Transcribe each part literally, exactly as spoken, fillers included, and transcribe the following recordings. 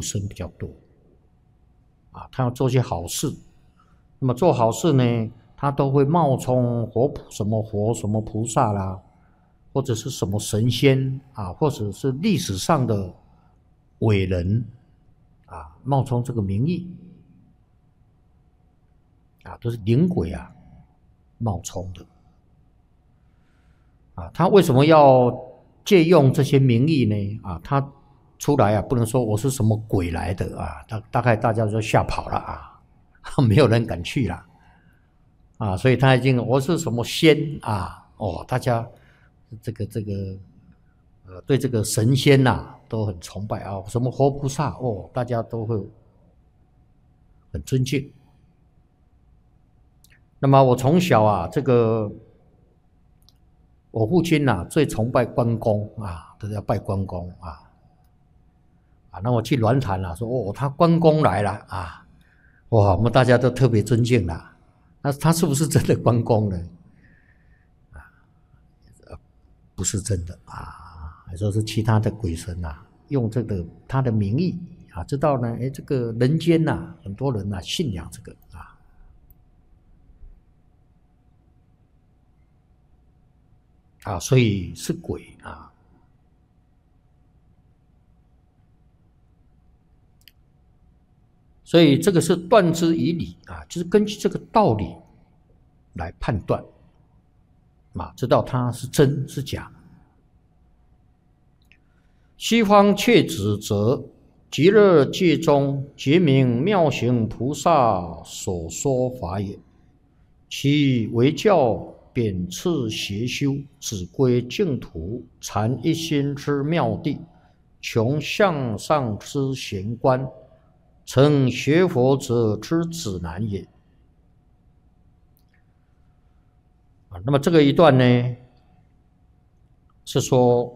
护生比较多啊，他要做些好事。那么做好事呢，他都会冒充活什么活什么菩萨啦，或者是什么神仙啊，或者是历史上的伟人啊，冒充这个名义啊，都是灵鬼啊冒充的啊。他为什么要借用这些名义呢？啊，他出来啊，不能说我是什么鬼来的啊，大大概大家都吓跑了啊，没有人敢去了啊，所以他已经我是什么仙啊，哦，大家这个这个呃对这个神仙呐、啊、都很崇拜啊，什么活菩萨哦，大家都会很尊敬。那么我从小啊，这个我父亲呐、啊、最崇拜关公啊，都要拜关公啊。啊，那我去鸾坛了，说哦，他关公来了啊，哇，我们大家都特别尊敬了。那他是不是真的关公呢？啊，不是真的啊，还说是其他的鬼神啊，用这个他的名义啊，知道呢，哎，这个人间呐、啊，很多人呐、啊、信仰这个啊。啊，所以是鬼啊。所以这个是断之以理啊，就是根据这个道理来判断啊，知道它是真是假。西方却指责极乐界中觉明妙行菩萨所说法也，其为教贬斥邪修，只归净土，禅一心之妙谛，穷向上之玄关，成学佛者之指南也。那么这个一段呢，是说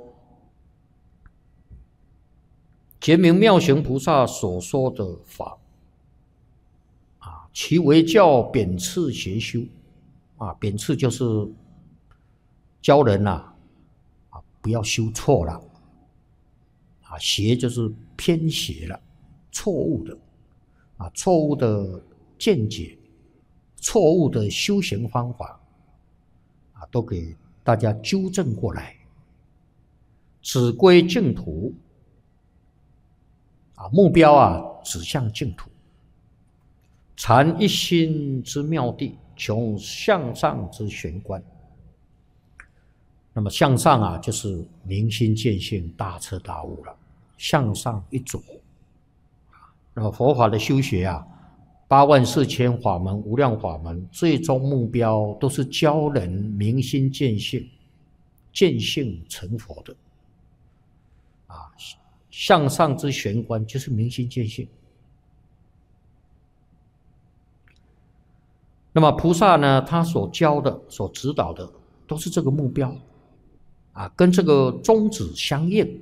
觉明妙行菩萨所说的法啊，其为教贬斥邪修啊，贬斥就是教人呐 啊, 啊不要修错了啊，邪就是偏邪了，错误的啊，错误的见解，错误的修行方法啊，都给大家纠正过来，只归净土啊，目标啊指向净土，禅一心之妙谛，穷向上之玄关。那么向上啊，就是明心见性，大彻大悟了，向上一走。那么佛法的修学啊，八万四千法门，无量法门，最终目标都是教人明心见性，见性成佛的啊。向上之玄关就是明心见性。那么菩萨呢，他所教的、所指导的，都是这个目标啊，跟这个宗旨相应。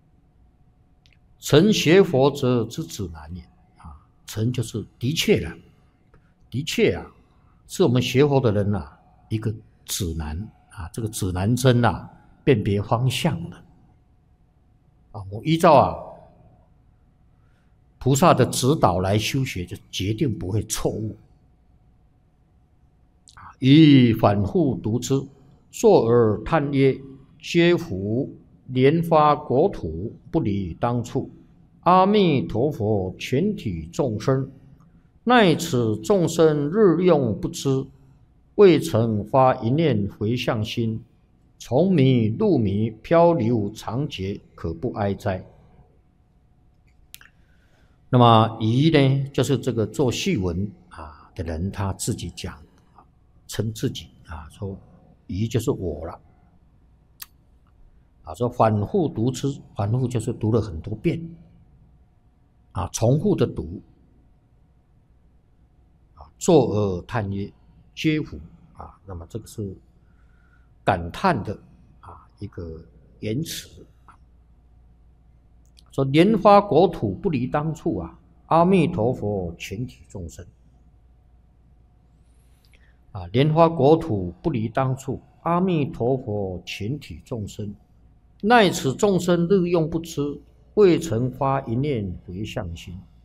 成学佛者之指南也啊，成就是的确了，的确啊，是我们学佛的人啊一个指南啊，这个指南针啊，辨别方向的啊，我依照啊菩萨的指导来修学，就决定不会错误。以反复读之，坐而叹曰：皆夫莲花国土，不离当处。阿弥陀佛，全体众生，奈此众生日用不知，未曾发一念回向心，从迷入迷，漂流长劫，可不哀哉？那么疑呢，就是这个做序文啊的人他自己讲，称自己啊，说疑就是我了啊，说反复读之，反复就是读了很多遍啊，重复的读啊，坐而叹曰：皆夫啊，那么这个是感叹的啊一个言辞。说莲花国土不离当处啊，阿弥陀佛全体众生啊，莲花国土不离当处，阿弥陀佛全体众生，奈此众生日用不知， 未曾发一念回向心。